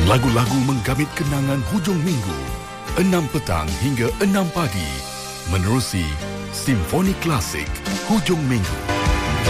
Lagu-lagu menggamit kenangan hujung minggu 6 petang hingga 6 pagi menerusi Simfoni Klasik Hujung Minggu.